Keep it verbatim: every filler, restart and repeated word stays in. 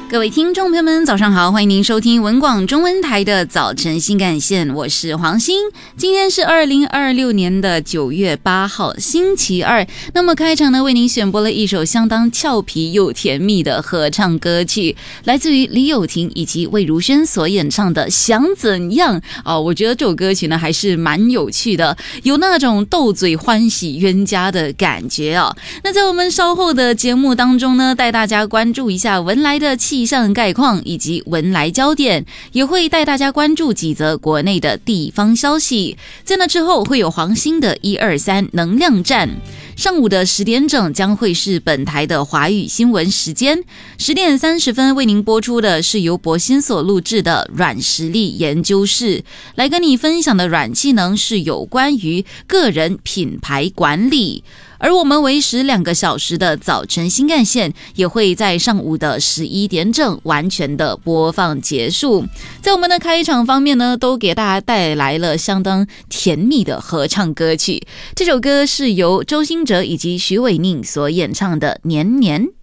各位听众朋友们早上好，欢迎您收听文广中文台的早晨新干线，我是黄欣。今天是二零二六年的九月八号星期二，那么开场呢为您选播了一首相当俏皮又甜蜜的合唱歌曲，来自于李友廷以及魏如萱所演唱的想怎样、哦、我觉得这首歌曲呢还是蛮有趣的，有那种斗嘴欢喜冤家的感觉哦。那在我们稍后的节目当中呢，带大家关注一下文莱的气象概况以及文莱焦点，也会带大家关注几则国内的地方消息。在那之后会有黄兴的一二三能量站，上午的十点整将会是本台的华语新闻时间，十点三十分为您播出的是由博新所录制的软实力研究室，来跟你分享的软技能是有关于个人品牌管理。而我们为时两个小时的早晨新干线也会在上午的十一点整完全的播放结束。在我们的开场方面呢，都给大家带来了相当甜蜜的合唱歌曲。这首歌是由周兴哲以及徐伟宁所演唱的《年年》。